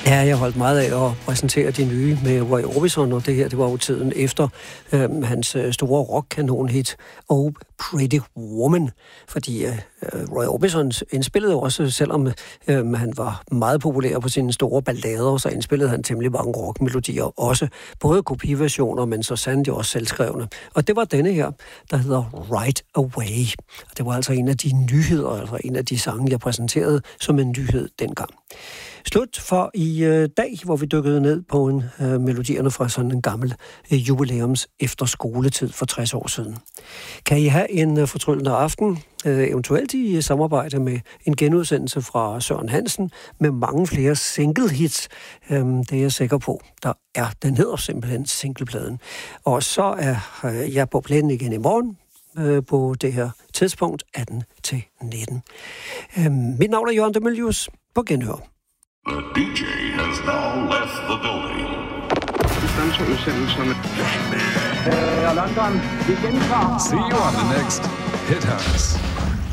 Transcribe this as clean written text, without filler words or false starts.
Ja, jeg holdt meget af at præsentere de nye med Roy Orbison, og det her, det var jo tiden efter hans store rock-kanon-hit Oh Pretty Woman, fordi Roy Orbison indspillede også, selvom han var meget populær på sine store ballader, så indspillede han temmelig mange rockmelodier, også både kopiversioner, men så sandelig også selvskrevne. Og det var denne her, der hedder Right Away. Og det var altså en af de nyheder, altså en af de sange, jeg præsenterede som en nyhed dengang. Slut for i dag, hvor vi dykkede ned på melodierne fra sådan en gammel jubilæums efterskoletid for 60 år siden. Kan I have en fortryllende aften, eventuelt i samarbejde med en genudsendelse fra Søren Hansen med mange flere single hits. Det er jeg sikker på. Den hedder simpelthen singlepladen. Og så er jeg på plænen igen i morgen på det her tidspunkt 18-19. Mit navn er Jørgen de Mylius. På genhør. The DJ has now left the building. London, vi gentager. See you on the next Hit House.